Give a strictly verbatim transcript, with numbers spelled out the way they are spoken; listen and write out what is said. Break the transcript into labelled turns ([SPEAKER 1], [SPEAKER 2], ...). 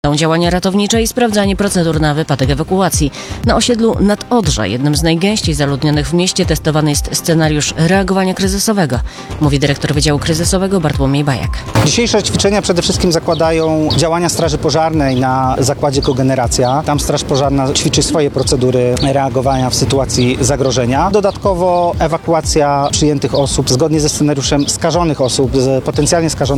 [SPEAKER 1] Są działania ratownicze i sprawdzanie procedur na wypadek ewakuacji. Na osiedlu Nadodrza, jednym z najgęściej zaludnionych w mieście, testowany jest scenariusz reagowania kryzysowego, mówi dyrektor Wydziału Kryzysowego Bartłomiej Bajak.
[SPEAKER 2] Dzisiejsze ćwiczenia przede wszystkim zakładają działania Straży Pożarnej na zakładzie Kogeneracja. Tam Straż Pożarna ćwiczy swoje procedury reagowania w sytuacji zagrożenia. Dodatkowo ewakuacja przyjętych osób zgodnie ze scenariuszem skażonych osób, z potencjalnie skażonych